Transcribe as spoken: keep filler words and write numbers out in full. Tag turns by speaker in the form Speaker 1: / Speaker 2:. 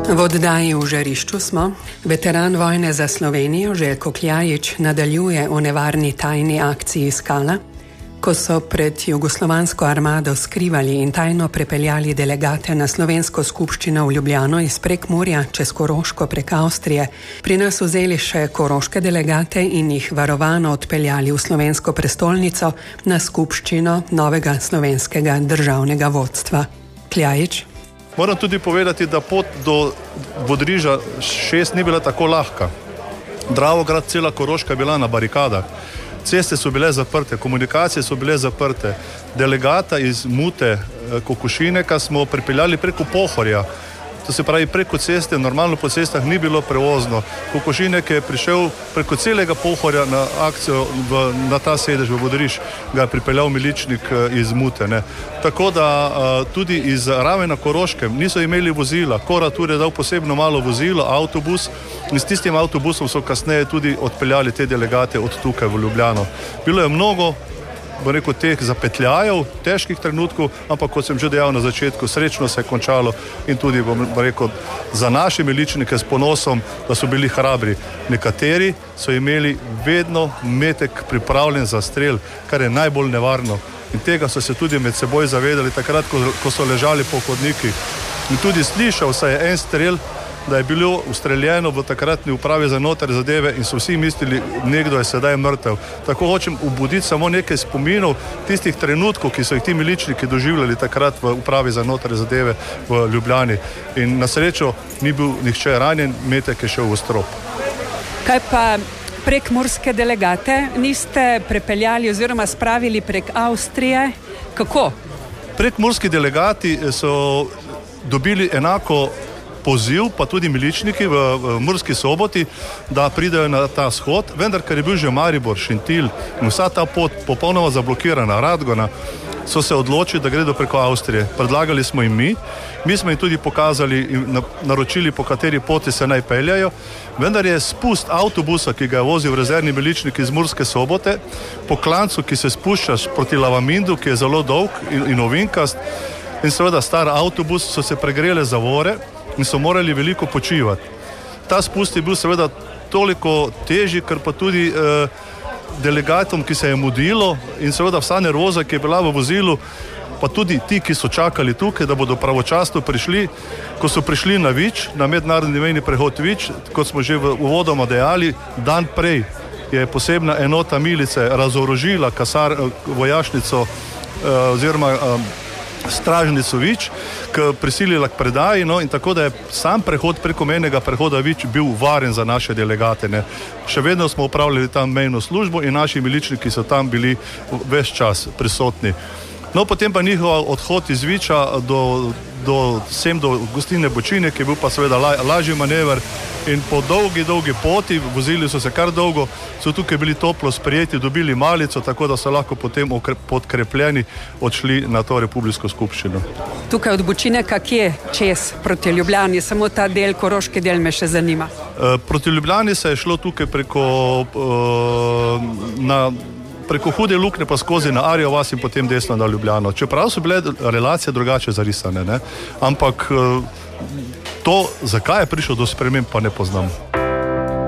Speaker 1: V oddaji V žarišču smo. Veteran vojne za Slovenijo Željko Kljajić nadaljuje o nevarni tajni akciji Skala, ko so pred jugoslovansko armado skrivali in tajno prepeljali delegate na slovensko skupščino v Ljubljano iz Prekmurja čez Koroško prek Avstrije. Pri nas vzeli še koroške delegate in jih varovano odpeljali v slovensko prestolnico na skupščino novega slovenskega državnega vodstva. Kljajić.
Speaker 2: Moram tudi povedati, da pot do Bodriža šest ni bila tako lahka. Dravograd, cela Koroška je bila na barikadah. Ceste so bile zaprte, komunikacije so bile zaprte. Delegata iz Mute, Kokošineka smo pripeljali preko Pohorja. To se pravi, preko ceste, normalno po cestah ni bilo prevozno. Kokošinek je prišel preko celega Pohorja na akcijo, v, na ta sedež v Bodriž, ga je pripeljal miličnik iz Mute. Ne. Tako da tudi iz Rave na Koroškem niso imeli vozila. Koratur je dal posebno malo vozilo, avtobus, in s tistim avtobusom so kasneje tudi odpeljali te delegate od tukaj v Ljubljano. Bilo je mnogo, bo rekel, teh zapetljajev, težkih trenutkov, ampak kot sem že dejal na začetku, srečno se je končalo in tudi, bom rekel, za naše miličnike s ponosom, da so bili hrabri. Nekateri so imeli vedno metek pripravljen za strel, kar je najbolj nevarno. In tega so se tudi med seboj zavedali takrat, ko, ko so ležali po hodnikih. In tudi slišal se je en strel, da je bilo ustreljeno v takratni upravi za notranje zadeve in so vsi mislili, nekdo je sedaj mrtev. Tako hočem obuditi samo nekaj spominov tistih trenutkov, ki so jih ti miličniki doživljali takrat v upravi za notranje zadeve v Ljubljani. In na srečo ni bil nihče ranjen, metek je šel v strop.
Speaker 1: Kaj pa prekmurske delegate niste prepeljali oziroma spravili prek Avstrije? Kako?
Speaker 2: Prekmurski delegati so dobili enako poziv, pa tudi miličniki v, v Murski Soboti, da pridejo na ta shod, vendar, ker je bil že Maribor, Šentilj in vsa ta pot popolnoma zablokirana, Radgona, so se odločili, da gredo preko Avstrije. Predlagali smo jim mi, mi smo jim tudi pokazali in naročili, po kateri poti se naj peljajo, vendar je spust avtobusa, ki ga je vozil rezervni miličnik iz Murske Sobote, po klancu, ki se spuščaš proti Lavamindu, ki je zelo dolg in, in ovinkast, in seveda star avtobus, so se pregrele zavore in so morali veliko počivati. Ta spust je bil seveda toliko težji, ker pa tudi eh, delegatom, ki se je mudilo in seveda vsa nervoza, ki je bila v vozilu, pa tudi ti, ki so čakali tukaj, da bodo pravočasno prišli, ko so prišli na Vič, na mednarodni mejni prehod Vič, kot smo že v uvodoma dejali, dan prej je posebna enota milice razorožila kasar, vojašnico eh, oziroma eh, stražnico Vič, ki prisilila k predaji, no, in tako da je sam prehod preko mejnega prehoda Vič bil varen za naše delegate. Ne. Še vedno smo upravljali tam mejno službo in naši miličniki so tam bili ves čas prisotni. No, potem pa njihov odhod iz Viča do, do, sem do Gostine Bočine, ki je bil pa seveda la, lažji manever in po dolgi, dolgi poti, vozili so se kar dolgo, so tukaj bili toplo sprejeti, dobili malico, tako da so lahko potem podkrepljeni odšli na to republiško skupščino.
Speaker 1: Tukaj od Bočineka kje čez proti Ljubljani, samo ta del, koroški del me še zanima.
Speaker 2: E, proti Ljubljani se je šlo tukaj preko e, na preko Hude Lukne pa skozi na Arjo vas in potem desno na Ljubljano. Čeprav so bile relacije drugače zarisane, ne? Ampak to, zakaj je prišlo do sprememb, pa ne poznam.